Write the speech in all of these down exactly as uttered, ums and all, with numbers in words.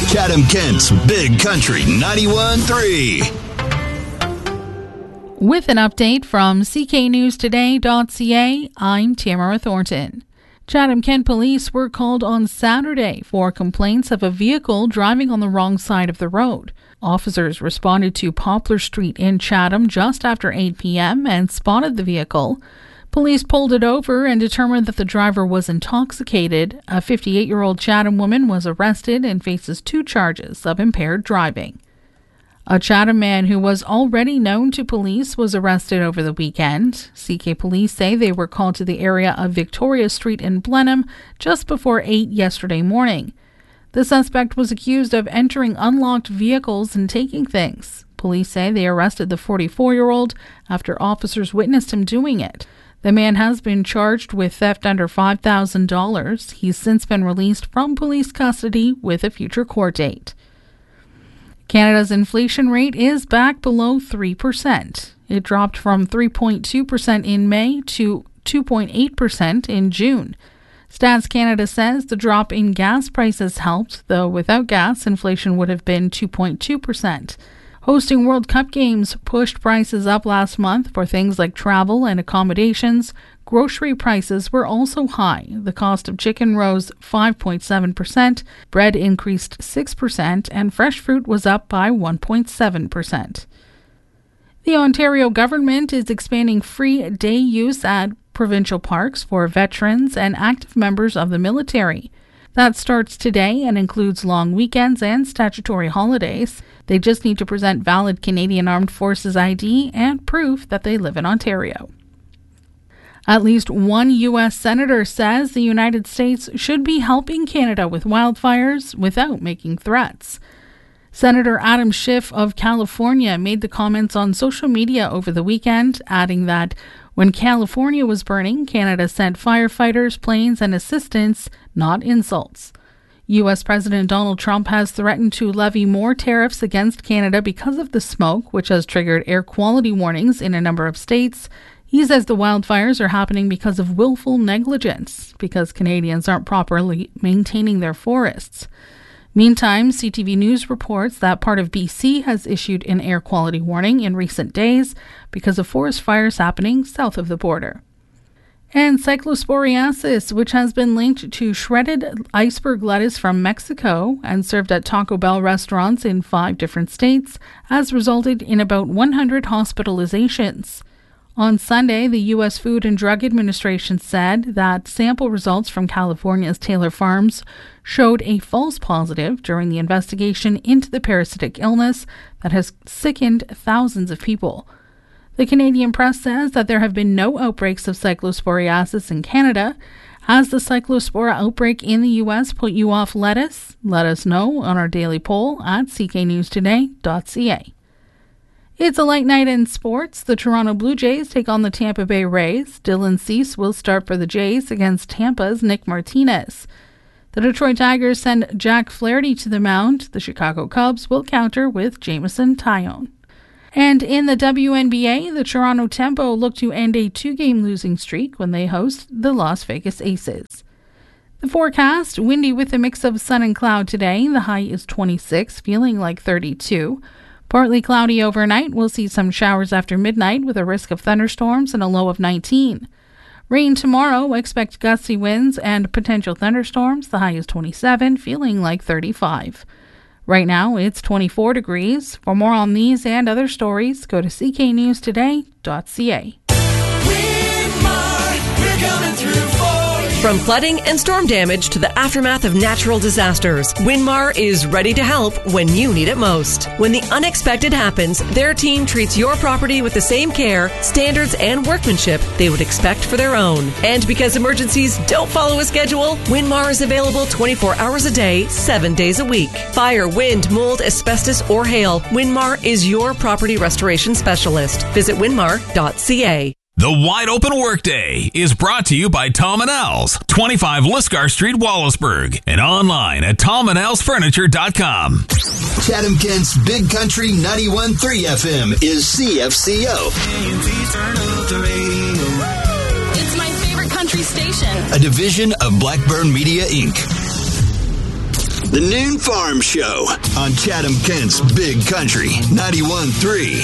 Chatham-Kent's Big Country ninety-one point three. With an update from C K News Today dot C A, I'm Tamara Thornton. Chatham-Kent police were called on Saturday for complaints of a vehicle driving on the wrong side of the road. Officers responded to Poplar Street in Chatham just after eight p.m. and spotted the vehicle. Police pulled it over and determined that the driver was intoxicated. A fifty-eight-year-old Chatham woman was arrested and faces two charges of impaired driving. A Chatham man who was already known to police was arrested over the weekend. C K police say they were called to the area of Victoria Street in Blenheim just before eight yesterday morning. The suspect was accused of entering unlocked vehicles and taking things. Police say they arrested the forty-four-year-old after officers witnessed him doing it. The man has been charged with theft under five thousand dollars. He's since been released from police custody with a future court date. Canada's inflation rate is back below three percent. It dropped from three point two percent in May to two point eight percent in June. Stats Canada says the drop in gas prices helped, though without gas, inflation would have been two point two percent. Hosting World Cup games pushed prices up last month for things like travel and accommodations. Grocery prices were also high. The cost of chicken rose five point seven percent, bread increased six percent, and fresh fruit was up by one point seven percent. The Ontario government is expanding free day use at provincial parks for veterans and active members of the military. That starts today and includes long weekends and statutory holidays. They just need to present valid Canadian Armed Forces I D and proof that they live in Ontario. At least one U S senator says the United States should be helping Canada with wildfires without making threats. Senator Adam Schiff of California made the comments on social media over the weekend, adding that when California was burning, Canada sent firefighters, planes, and assistance, not insults. U S President Donald Trump has threatened to levy more tariffs against Canada because of the smoke, which has triggered air quality warnings in a number of states. He says the wildfires are happening because of willful negligence, because Canadians aren't properly maintaining their forests. Meantime, C T V News reports that part of B C has issued an air quality warning in recent days because of forest fires happening south of the border. And cyclosporiasis, which has been linked to shredded iceberg lettuce from Mexico and served at Taco Bell restaurants in five different states, has resulted in about one hundred hospitalizations. On Sunday, the U S Food and Drug Administration said that sample results from California's Taylor Farms showed a false positive during the investigation into the parasitic illness that has sickened thousands of people. The Canadian press says that there have been no outbreaks of cyclosporiasis in Canada. Has the cyclospora outbreak in the U S put you off lettuce? Let us know on our daily poll at C K News Today dot C A. It's a light night in sports. The Toronto Blue Jays take on the Tampa Bay Rays. Dylan Cease will start for the Jays against Tampa's Nick Martinez. The Detroit Tigers send Jack Flaherty to the mound. The Chicago Cubs will counter with Jameson Taillon. And in the W N B A, the Toronto Tempo look to end a two-game losing streak when they host the Las Vegas Aces. The forecast, windy with a mix of sun and cloud today. The high is twenty-six, feeling like thirty-two. Partly cloudy overnight. We'll see some showers after midnight with a risk of thunderstorms and a low of nineteen. Rain tomorrow. Expect gusty winds and potential thunderstorms. The high is twenty-seven, feeling like thirty-five. Right now, it's twenty-four degrees. For more on these and other stories, go to C K News Today dot C A. From flooding and storm damage to the aftermath of natural disasters, Winmar is ready to help when you need it most. When the unexpected happens, their team treats your property with the same care, standards, and workmanship they would expect for their own. And because emergencies don't follow a schedule, Winmar is available twenty-four hours a day, seven days a week. Fire, wind, mold, asbestos, or hail, Winmar is your property restoration specialist. Visit winmar dot C A. The Wide Open Workday is brought to you by Tom and Al's, twenty-five Lisgar Street, Wallaceburg, and online at tom and als furniture dot com. Chatham-Kent's Big Country ninety-one point three F M is C F C O. It's my favorite country station. A division of Blackburn Media, Incorporated. The Noon Farm Show on Chatham-Kent's Big Country ninety-one point three.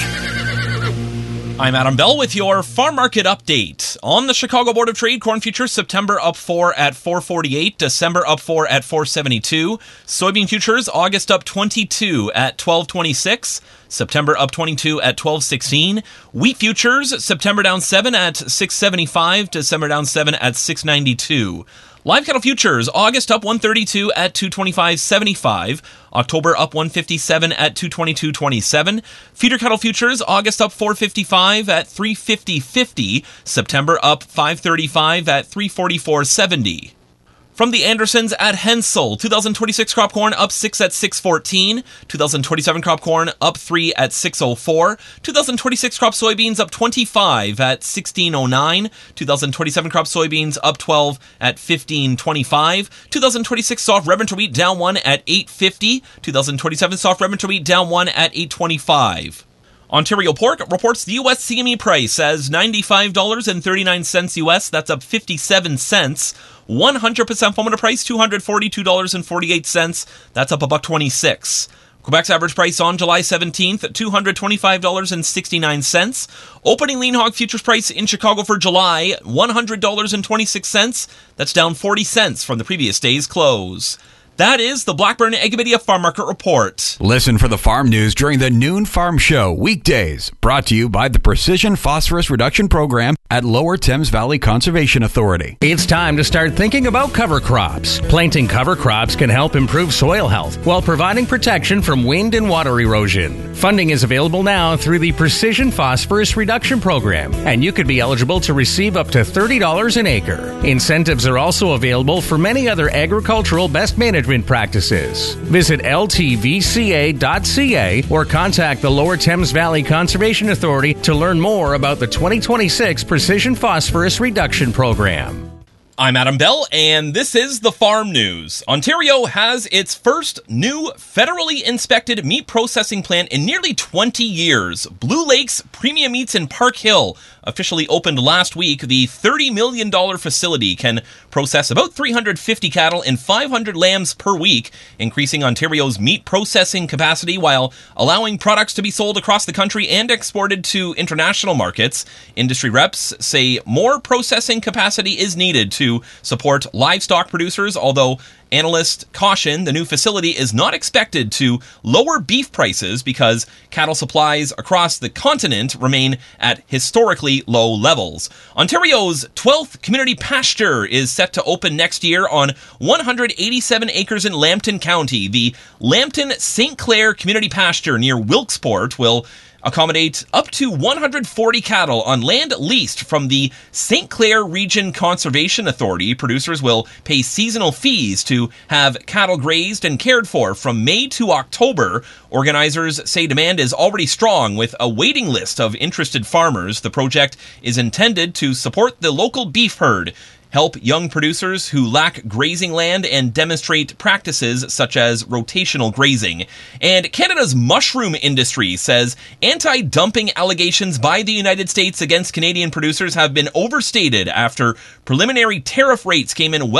I'm Adam Bell with your farm market update. On the Chicago Board of Trade, corn futures September up four at four forty-eight, December up four at four seventy-two. Soybean futures August up twenty-two at twelve twenty-six, September up twenty-two at twelve sixteen. Wheat futures September down seven at six seventy-five, December down seven at six ninety-two. Live cattle futures, August up one thirty-two at two twenty-five seventy-five. October up one fifty-seven at two twenty-two twenty-seven. Feeder cattle futures, August up four fifty-five at three fifty fifty. September up five thirty-five at three forty-four seventy. From the Andersons at Hensel, twenty twenty-six crop corn up six at six fourteen, twenty twenty-seven crop corn up three at six oh four, twenty twenty-six crop soybeans up twenty-five at sixteen oh nine, twenty twenty-seven crop soybeans up twelve at fifteen twenty-five, twenty twenty-six soft red winter wheat down one at eight fifty, twenty twenty-seven soft red winter wheat down one at eight twenty-five. Ontario Pork reports the U S C M E price as ninety-five dollars and thirty-nine cents U S. That's up fifty-seven cents. one hundred percent formula price, two hundred forty-two dollars and forty-eight cents. That's up a buck twenty-six. Quebec's average price on July seventeenth, two hundred twenty-five dollars and sixty-nine cents. Opening lean hog futures price in Chicago for July, one hundred dollars and twenty-six cents. That's down forty cents from the previous day's close. That is the Blackburn Agrimedia Farm Market Report. Listen for the farm news during the Noon Farm Show, weekdays. Brought to you by the Precision Phosphorus Reduction Program at Lower Thames Valley Conservation Authority. It's time to start thinking about cover crops. Planting cover crops can help improve soil health while providing protection from wind and water erosion. Funding is available now through the Precision Phosphorus Reduction Program, and you could be eligible to receive up to thirty dollars an acre. Incentives are also available for many other agricultural best management practices. Visit L T V C A dot C A or contact the Lower Thames Valley Conservation Authority to learn more about the twenty twenty-six Precision Phosphorus Reduction Program. I'm Adam Bell, and this is the Farm News. Ontario has its first new federally inspected meat processing plant in nearly twenty years. Blue Lakes Premium Meats in Park Hill officially opened last week. The thirty million dollars facility can process about three hundred fifty cattle and five hundred lambs per week, increasing Ontario's meat processing capacity while allowing products to be sold across the country and exported to international markets. Industry reps say more processing capacity is needed to support livestock producers, although analysts caution the new facility is not expected to lower beef prices because cattle supplies across the continent remain at historically low levels. Ontario's twelfth community pasture is set to open next year on one hundred eighty-seven acres in Lambton County. The Lambton Saint Clair Community Pasture near Wilkesport will accommodate up to one hundred forty cattle on land leased from the Saint Clair Region Conservation Authority. Producers will pay seasonal fees to have cattle grazed and cared for from May to October. Organizers say demand is already strong with a waiting list of interested farmers. The project is intended to support the local beef herd, help young producers who lack grazing land, and demonstrate practices such as rotational grazing. And Canada's mushroom industry says anti-dumping allegations by the United States against Canadian producers have been overstated after preliminary tariff rates came in well